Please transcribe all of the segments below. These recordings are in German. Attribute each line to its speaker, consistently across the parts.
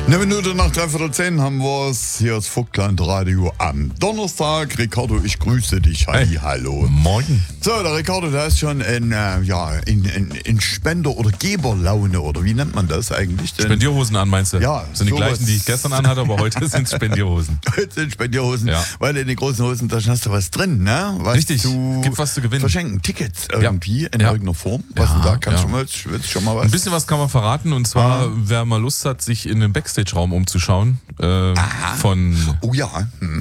Speaker 1: Eine Minute nach 3:10 haben wir es. Hier ist Vogtland Radio am Donnerstag. Ricardo, ich grüße dich. Hi, hallo.
Speaker 2: Morgen.
Speaker 1: So, der Ricardo, der ist schon in Spender- oder Geberlaune, oder wie nennt man das eigentlich?
Speaker 2: Spendierhosen an, meinst du?
Speaker 1: Ja,
Speaker 2: sind die
Speaker 1: sowas.
Speaker 2: gleichen, die ich gestern anhatte, aber heute sind es Spendierhosen.
Speaker 1: Heute sind Spendierhosen,
Speaker 2: Ja.
Speaker 1: weil in den großen Hosentaschen hast du was drin, ne? Was
Speaker 2: Richtig, gibt was zu gewinnen.
Speaker 1: Verschenken, Tickets irgendwie in
Speaker 2: Ja.
Speaker 1: irgendeiner Form. Was denn da? Kannst
Speaker 2: ja.
Speaker 1: du willst schon mal was?
Speaker 2: Ein bisschen was kann man verraten, und zwar, wer mal Lust hat, sich in den Backstage-Raum umzuschauen,
Speaker 1: Oh ja.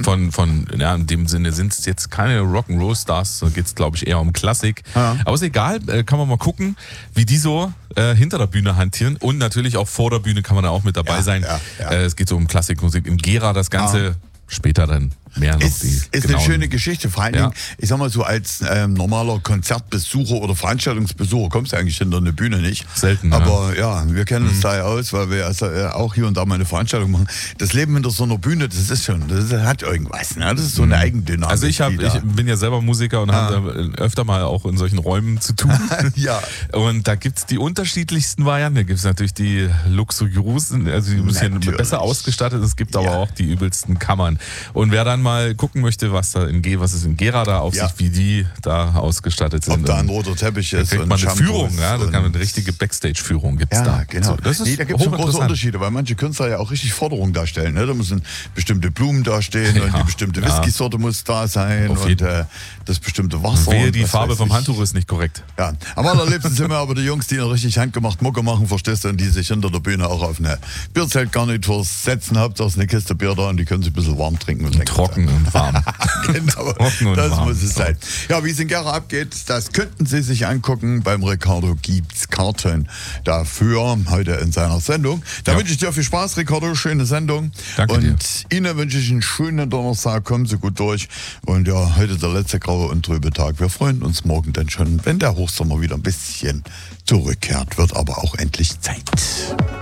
Speaker 2: in dem Sinne sind es jetzt keine Rock'n'Roll-Stars, da geht es, glaube ich, eher um Klassik.
Speaker 1: Ja.
Speaker 2: Aber ist egal, kann man mal gucken, wie die so hinter der Bühne hantieren, und natürlich auch vor der Bühne kann man da auch mit dabei sein.
Speaker 1: Ja.
Speaker 2: Es geht so um Klassikmusik in Gera, das Ganze später dann mehr noch.
Speaker 1: Ist eine
Speaker 2: genauen-
Speaker 1: schöne Geschichte, vor allen
Speaker 2: Ja.
Speaker 1: Dingen, ich sag mal so, als normaler Konzertbesucher oder Veranstaltungsbesucher kommst du eigentlich hinter eine Bühne nicht.
Speaker 2: Selten,
Speaker 1: Aber ja, wir kennen uns da ja aus, weil wir auch hier und da mal eine Veranstaltung machen. Das Leben hinter so einer Bühne, das hat irgendwas, ne? Das ist so eine Eigendynamik.
Speaker 2: Also ich bin ja selber Musiker und habe öfter mal auch in solchen Räumen zu tun.
Speaker 1: Ja.
Speaker 2: Und da gibt es die unterschiedlichsten Varianten. Da gibt es natürlich die luxuriösen, also die ein bisschen
Speaker 1: Natürlich.
Speaker 2: besser ausgestattet. Es gibt aber
Speaker 1: Ja.
Speaker 2: auch die übelsten Kammern. Und wer dann mal gucken möchte, was es in Gera da auf sich, wie die da ausgestattet sind.
Speaker 1: Ob da ein
Speaker 2: und
Speaker 1: roter Teppich
Speaker 2: da
Speaker 1: ist
Speaker 2: kriegt
Speaker 1: und
Speaker 2: man eine
Speaker 1: Shampoos
Speaker 2: Führung, ja, da kann man
Speaker 1: und-
Speaker 2: eine richtige Backstage-Führung gibt's da.
Speaker 1: Ja, genau.
Speaker 2: So, das ist
Speaker 1: da gibt es schon große
Speaker 2: hochinteressant.
Speaker 1: Unterschiede, weil manche Künstler ja auch richtig Forderungen darstellen. Ne? Da müssen bestimmte Blumen dastehen
Speaker 2: Ja,
Speaker 1: und die bestimmte
Speaker 2: ja.
Speaker 1: Whisky-Sorte muss da sein
Speaker 2: Auf
Speaker 1: und
Speaker 2: jeden.
Speaker 1: das bestimmte Wasser.
Speaker 2: Wehe,
Speaker 1: und
Speaker 2: die
Speaker 1: was
Speaker 2: Farbe
Speaker 1: weiß
Speaker 2: vom
Speaker 1: ich.
Speaker 2: Handtuch ist nicht korrekt.
Speaker 1: Ja, am allerliebsten sind wir aber die Jungs, die noch richtig handgemacht Mucke machen, verstehst du, und die sich hinter der Bühne auch auf eine Bierzeltgarniturs setzen. Hauptsache eine Kiste Bier da, und die können sie ein bisschen warm trinken und lecker
Speaker 2: Trocken und warm.
Speaker 1: sein. Genau,
Speaker 2: Trocken und
Speaker 1: das
Speaker 2: warm.
Speaker 1: muss es sein. Ja, wie es in Gera abgeht, das könnten Sie sich angucken. Beim Ricardo gibt's Karten dafür heute in seiner Sendung. Da wünsche ich dir viel Spaß, Ricardo, schöne Sendung.
Speaker 2: Danke
Speaker 1: und
Speaker 2: dir.
Speaker 1: Ihnen wünsche ich einen schönen Donnerstag, kommen Sie gut durch. Und ja, heute der letzte graue und trübe Tag. Wir freuen uns morgen dann schon, wenn der Hochsommer wieder ein bisschen zurückkehrt. Wird aber auch endlich Zeit.